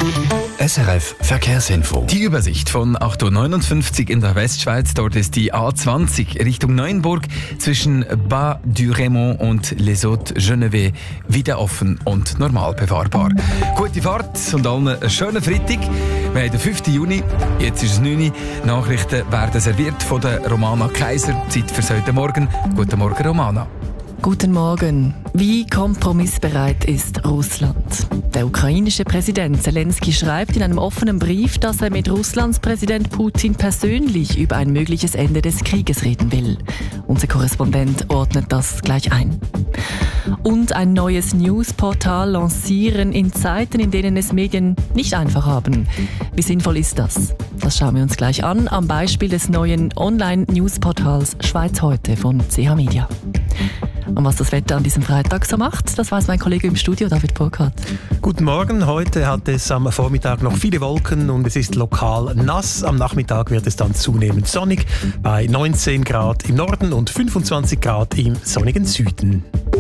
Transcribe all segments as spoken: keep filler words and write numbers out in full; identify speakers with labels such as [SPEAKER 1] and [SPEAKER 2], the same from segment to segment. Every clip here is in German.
[SPEAKER 1] S R F Verkehrsinfo.
[SPEAKER 2] Die Übersicht von acht Uhr neunundfünfzig in der Westschweiz. Dort ist die A zwanzig Richtung Neuenburg zwischen Bas du Raymond und Les Hauts-Geneveys wieder offen und normal befahrbar. Gute Fahrt und allen einen schönen Freitag. Wir haben den fünften Juni, jetzt ist es neun Uhr. Nachrichten werden serviert von der Romana Kaiser. Zeit für heute Morgen. Guten Morgen, Romana.
[SPEAKER 3] Guten Morgen. Wie kompromissbereit ist Russland? Der ukrainische Präsident Zelensky schreibt in einem offenen Brief, dass er mit Russlands Präsident Putin persönlich über ein mögliches Ende des Krieges reden will. Unser Korrespondent ordnet das gleich ein. Und ein neues Newsportal lancieren in Zeiten, in denen es Medien nicht einfach haben. Wie sinnvoll ist das? Das schauen wir uns gleich an, am Beispiel des neuen Online-Newsportals Schweiz heute von C H Media. Und was das Wetter an diesem Freitag so macht, das weiß mein Kollege im Studio, David Burkhardt.
[SPEAKER 4] Guten Morgen. Heute hat es am Vormittag noch viele Wolken und es ist lokal nass. Am Nachmittag wird es dann zunehmend sonnig bei neunzehn Grad im Norden und fünfundzwanzig Grad im sonnigen Süden.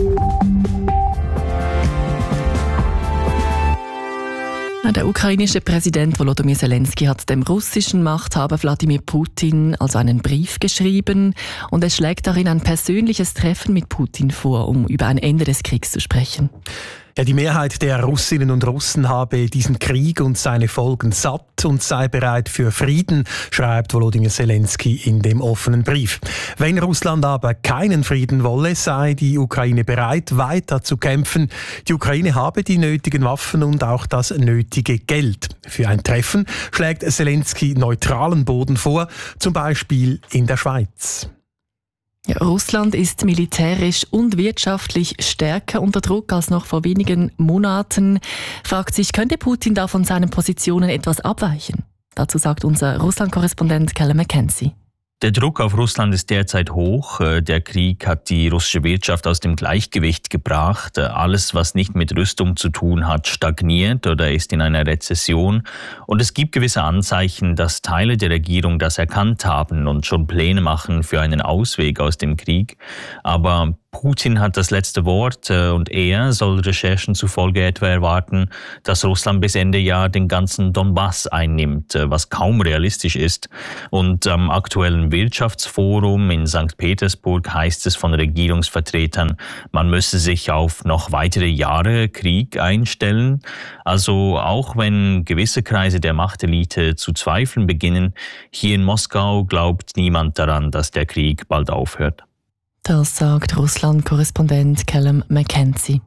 [SPEAKER 3] Der ukrainische Präsident Volodymyr Zelensky hat dem russischen Machthaber Wladimir Putin also einen Brief geschrieben und er schlägt darin ein persönliches Treffen mit Putin vor, um über ein Ende des Kriegs zu sprechen.
[SPEAKER 4] Ja, die Mehrheit der Russinnen und Russen habe diesen Krieg und seine Folgen satt und sei bereit für Frieden, schreibt Volodymyr Zelensky in dem offenen Brief. Wenn Russland aber keinen Frieden wolle, sei die Ukraine bereit, weiter zu kämpfen. Die Ukraine habe die nötigen Waffen und auch das nötige Geld. Für ein Treffen schlägt Zelensky neutralen Boden vor, zum Beispiel in der Schweiz.
[SPEAKER 3] Ja, Russland ist militärisch und wirtschaftlich stärker unter Druck als noch vor wenigen Monaten. Fragt sich, könnte Putin da von seinen Positionen etwas abweichen? Dazu sagt unser Russland-Korrespondent Callum McKenzie.
[SPEAKER 5] Der Druck auf Russland ist derzeit hoch. Der Krieg hat die russische Wirtschaft aus dem Gleichgewicht gebracht. Alles, was nicht mit Rüstung zu tun hat, stagniert oder ist in einer Rezession. Und es gibt gewisse Anzeichen, dass Teile der Regierung das erkannt haben und schon Pläne machen für einen Ausweg aus dem Krieg. Aber Putin hat das letzte Wort und er soll Recherchen zufolge etwa erwarten, dass Russland bis Ende Jahr den ganzen Donbass einnimmt, was kaum realistisch ist. Und am aktuellen Wirtschaftsforum in Sankt Petersburg heißt es von Regierungsvertretern, man müsse sich auf noch weitere Jahre Krieg einstellen. Also auch wenn gewisse Kreise der Machtelite zu zweifeln beginnen, hier in Moskau glaubt niemand daran, dass der Krieg bald aufhört.
[SPEAKER 3] Das sagt Russland-Korrespondent Callum McKenzie.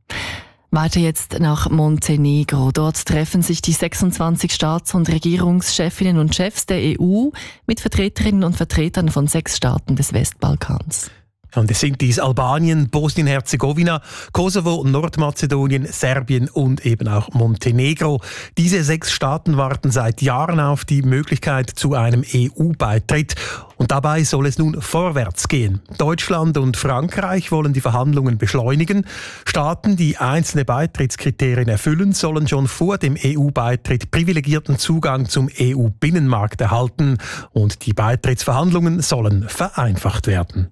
[SPEAKER 3] Weiter jetzt nach Montenegro. Dort treffen sich die sechsundzwanzig Staats- und Regierungschefinnen und Chefs der E U mit Vertreterinnen und Vertretern von sechs Staaten des Westbalkans.
[SPEAKER 4] Und es sind dies Albanien, Bosnien-Herzegowina, Kosovo, Nordmazedonien, Serbien und eben auch Montenegro. Diese sechs Staaten warten seit Jahren auf die Möglichkeit zu einem E U-Beitritt. Und dabei soll es nun vorwärts gehen. Deutschland und Frankreich wollen die Verhandlungen beschleunigen. Staaten, die einzelne Beitrittskriterien erfüllen, sollen schon vor dem E U-Beitritt privilegierten Zugang zum E U-Binnenmarkt erhalten. Und die Beitrittsverhandlungen sollen vereinfacht werden.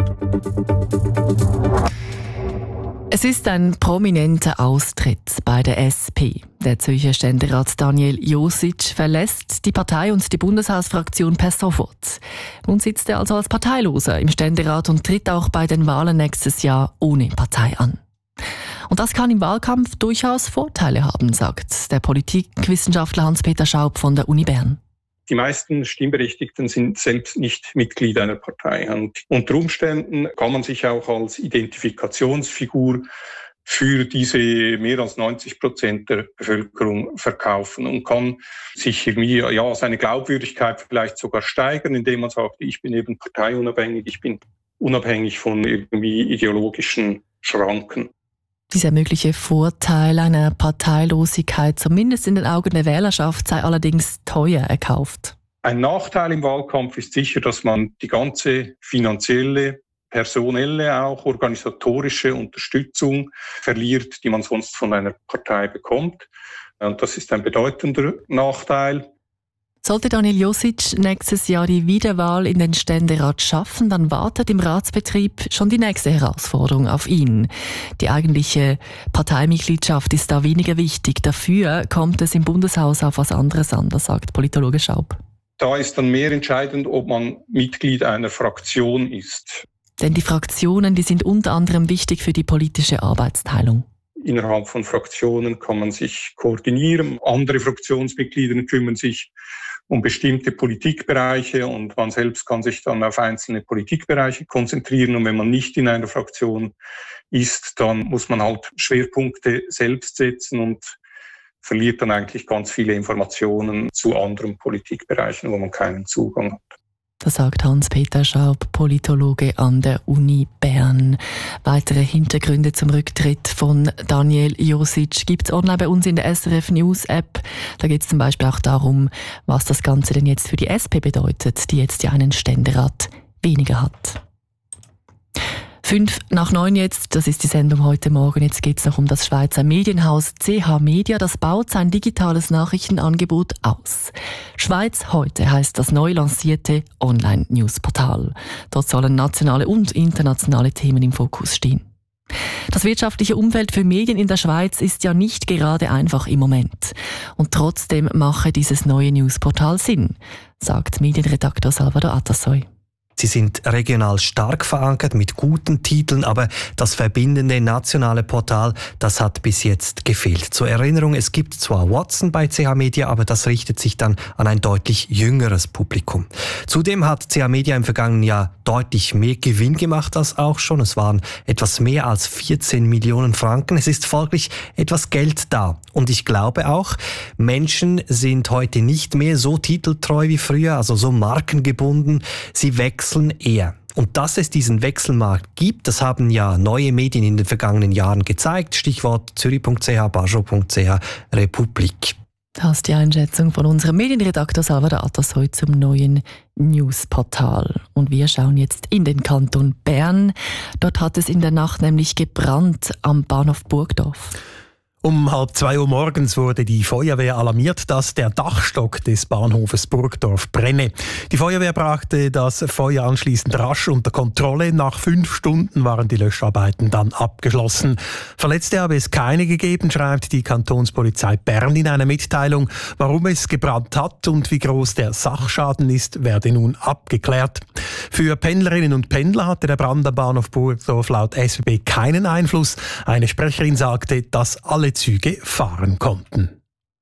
[SPEAKER 3] Es ist ein prominenter Austritt bei der S P. Der Zürcher Ständerat Daniel Josic verlässt die Partei und die Bundeshausfraktion per sofort. Nun sitzt er also als Parteiloser im Ständerat und tritt auch bei den Wahlen nächstes Jahr ohne Partei an. Und das kann im Wahlkampf durchaus Vorteile haben, sagt der Politikwissenschaftler Hans-Peter Schaub von der Uni Bern.
[SPEAKER 6] Die meisten Stimmberechtigten sind selbst nicht Mitglied einer Partei. Und unter Umständen kann man sich auch als Identifikationsfigur für diese mehr als neunzig Prozent der Bevölkerung verkaufen und kann sich irgendwie, ja, seine Glaubwürdigkeit vielleicht sogar steigern, indem man sagt, ich bin eben parteiunabhängig, ich bin unabhängig von irgendwie ideologischen Schranken.
[SPEAKER 3] Dieser mögliche Vorteil einer Parteilosigkeit, zumindest in den Augen der Wählerschaft, sei allerdings teuer erkauft.
[SPEAKER 6] Ein Nachteil im Wahlkampf ist sicher, dass man die ganze finanzielle, personelle, auch organisatorische Unterstützung verliert, die man sonst von einer Partei bekommt. Und das ist ein bedeutender Nachteil.
[SPEAKER 3] Sollte Daniel Josic nächstes Jahr die Wiederwahl in den Ständerat schaffen, dann wartet im Ratsbetrieb schon die nächste Herausforderung auf ihn. Die eigentliche Parteimitgliedschaft ist da weniger wichtig. Dafür kommt es im Bundeshaus auf was anderes an, das sagt Politologe Schaub.
[SPEAKER 6] Da ist dann mehr entscheidend, ob man Mitglied einer Fraktion ist.
[SPEAKER 3] Denn die Fraktionen, die sind unter anderem wichtig für die politische Arbeitsteilung.
[SPEAKER 6] Innerhalb von Fraktionen kann man sich koordinieren. Andere Fraktionsmitglieder kümmern sich um bestimmte Politikbereiche und man selbst kann sich dann auf einzelne Politikbereiche konzentrieren. Und wenn man nicht in einer Fraktion ist, dann muss man halt Schwerpunkte selbst setzen und verliert dann eigentlich ganz viele Informationen zu anderen Politikbereichen, wo man keinen Zugang hat.
[SPEAKER 3] Das sagt Hans-Peter Schaub, Politologe an der Uni Bern. Weitere Hintergründe zum Rücktritt von Daniel Josic gibt es online bei uns in der S R F News App. Da geht es zum Beispiel auch darum, was das Ganze denn jetzt für die S P bedeutet, die jetzt ja einen Ständerat weniger hat. Fünf nach neun jetzt, das ist die Sendung heute Morgen. Jetzt geht es noch um das Schweizer Medienhaus C H Media. Das baut sein digitales Nachrichtenangebot aus. Schweiz heute heißt das neu lancierte Online-Newsportal. Dort sollen nationale und internationale Themen im Fokus stehen. Das wirtschaftliche Umfeld für Medien in der Schweiz ist ja nicht gerade einfach im Moment. Und trotzdem mache dieses neue Newsportal Sinn, sagt Medienredaktor Salvador Atassoy.
[SPEAKER 7] Sie sind regional stark verankert mit guten Titeln, aber das verbindende nationale Portal, das hat bis jetzt gefehlt. Zur Erinnerung, es gibt zwar Watson bei C H Media, aber das richtet sich dann an ein deutlich jüngeres Publikum. Zudem hat C H Media im vergangenen Jahr deutlich mehr Gewinn gemacht als auch schon. Es waren etwas mehr als vierzehn Millionen Franken. Es ist folglich etwas Geld da. Und ich glaube auch, Menschen sind heute nicht mehr so titeltreu wie früher, also so markengebunden. Sie wechseln eher. Und dass es diesen Wechselmarkt gibt, das haben ja neue Medien in den vergangenen Jahren gezeigt. Stichwort Zürich punkt c h, Basel punkt c h, Republik.
[SPEAKER 3] Das ist die Einschätzung von unserem Medienredakteur Salvador Atassoy zum neuen Newsportal. Und wir schauen jetzt in den Kanton Bern. Dort hat es in der Nacht nämlich gebrannt am Bahnhof Burgdorf.
[SPEAKER 4] Um halb zwei Uhr morgens wurde die Feuerwehr alarmiert, dass der Dachstock des Bahnhofes Burgdorf brenne. Die Feuerwehr brachte das Feuer anschließend rasch unter Kontrolle. Nach fünf Stunden waren die Löscharbeiten dann abgeschlossen. Verletzte habe es keine gegeben, schreibt die Kantonspolizei Bern in einer Mitteilung. Warum es gebrannt hat und wie groß der Sachschaden ist, werde nun abgeklärt. Für Pendlerinnen und Pendler hatte der Brand am Bahnhof Burgdorf laut S B B keinen Einfluss. Eine Sprecherin sagte, dass alle Züge fahren konnten.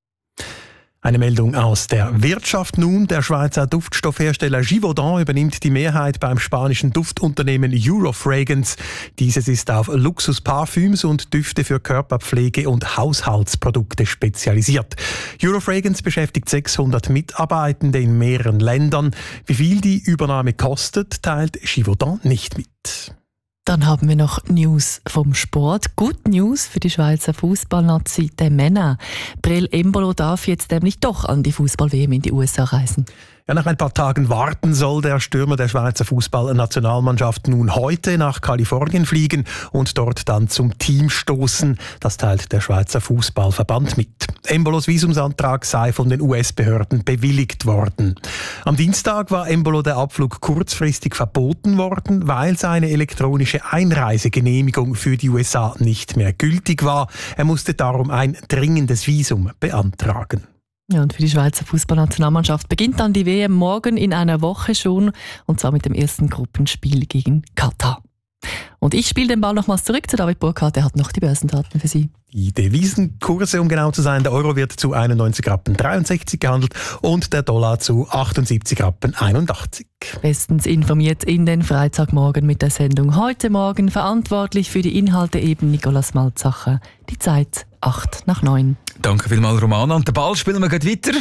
[SPEAKER 4] Eine Meldung aus der Wirtschaft nun. Der Schweizer Duftstoffhersteller Givaudan übernimmt die Mehrheit beim spanischen Duftunternehmen Eurofragrance. Dieses ist auf Luxusparfüms und Düfte für Körperpflege und Haushaltsprodukte spezialisiert. Eurofragrance beschäftigt sechshundert Mitarbeitende in mehreren Ländern. Wie viel die Übernahme kostet, teilt Givaudan nicht mit.
[SPEAKER 3] Dann haben wir noch News vom Sport. Good News für die Schweizer Fußballnazi der Männer. Breel Embolo darf jetzt nämlich doch an die Fußball-W M in die U S A reisen.
[SPEAKER 4] Ja, nach ein paar Tagen warten soll der Stürmer der Schweizer Fußballnationalmannschaft nun heute nach Kalifornien fliegen und dort dann zum Team stoßen. Das teilt der Schweizer Fußballverband mit. Embolos Visumsantrag sei von den U S-Behörden bewilligt worden. Am Dienstag war Embolo der Abflug kurzfristig verboten worden, weil seine elektronische Einreisegenehmigung für die U S A nicht mehr gültig war. Er musste darum ein dringendes Visum beantragen.
[SPEAKER 3] Ja, und für die Schweizer Fußballnationalmannschaft beginnt dann die W M morgen in einer Woche schon, und zwar mit dem ersten Gruppenspiel gegen Katar. Und ich spiele den Ball nochmals zurück zu David Burkhardt, der hat noch die Börsendaten für Sie.
[SPEAKER 4] Die Devisenkurse, um genau zu sein, der Euro wird zu einundneunzig Rappen dreiundsechzig gehandelt und der Dollar zu achtundsiebzig Rappen einundachtzig.
[SPEAKER 3] Bestens informiert in den Freitagmorgen mit der Sendung heute Morgen. Verantwortlich für die Inhalte eben Nicolas Malzacher. Die Zeit acht nach neun.
[SPEAKER 2] Danke vielmals, Romana. Und den Ball spielen wir gleich weiter.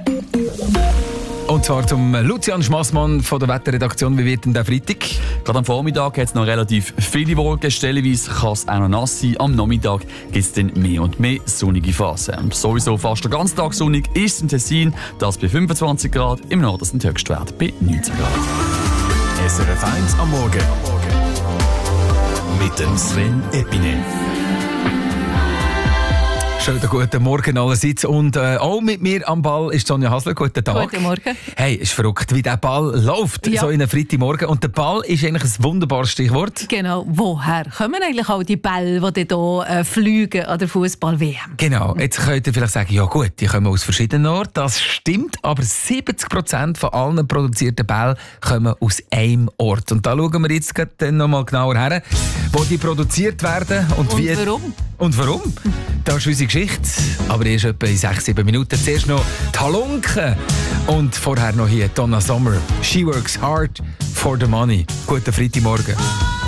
[SPEAKER 2] Und zwar zum Lucian Schmassmann von der Wetterredaktion. Wie wird denn der Freitag?
[SPEAKER 8] Gerade am Vormittag hat es noch relativ viele Wolken. Stellenweise kann es auch noch nass sein. Am Nachmittag gibt es dann mehr und mehr sonnige Phasen. Und sowieso fast den ganzen Tag sonnig ist im Tessin. Das bei fünfundzwanzig Grad. Im Norden sind Höchstwert bei neunzehn Grad.
[SPEAKER 1] S R F eins am Morgen. Mit dem Sven Epine.
[SPEAKER 2] Schönen guten Morgen allerseits. Und äh, auch mit mir am Ball ist Sonja Hasler. Guten Tag.
[SPEAKER 9] Guten Morgen.
[SPEAKER 2] Hey, ist verrückt, wie der Ball läuft,
[SPEAKER 9] Ja.
[SPEAKER 2] so in einem Freitagmorgen. Und der Ball ist eigentlich ein wunderbares Stichwort.
[SPEAKER 9] Genau, woher kommen eigentlich all die Bälle, die hier äh, fliegen an der Fußball-W M?
[SPEAKER 2] Genau, jetzt könnt ihr vielleicht sagen, ja gut, die kommen aus verschiedenen Orten. Das stimmt, aber siebzig Prozent von allen produzierten Bällen kommen aus einem Ort. Und da schauen wir jetzt dann noch mal genauer her, wo die produziert werden und,
[SPEAKER 9] Und
[SPEAKER 2] wie.
[SPEAKER 9] warum?
[SPEAKER 2] Und warum? Das ist unsere Geschichte. Aber erst etwa in sechs, sieben Minuten. Zuerst noch die Halunken. Und vorher noch hier Donna Summer. She works hard for the money. Guten Freitagmorgen.